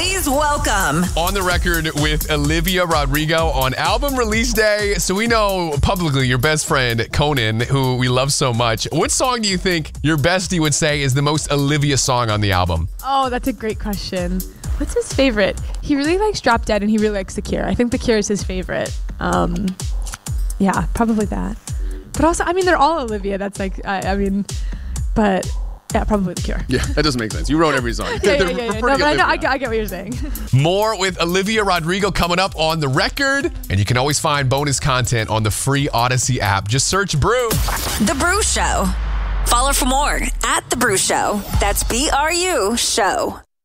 Please welcome. On the record with Olivia Rodrigo on album release day. So we know publicly your best friend, Conan, who we love so much. What song do you think your bestie would say is the most Olivia song on the album? Oh, that's a great question. What's his favorite? He really likes Drop Dead and he really likes The Cure. I think The Cure is his favorite. Yeah, probably that. But also, I mean, they're all Olivia. That's like, but yeah, probably The Cure. Yeah, that doesn't make sense. You wrote every song. Yeah. No, but I get what you're saying. More with Olivia Rodrigo coming up on the record. And you can always find bonus content on the free Odyssey app. Just search Brew. The Brew Show. Follow for more at The Brew Show. That's BRU Show.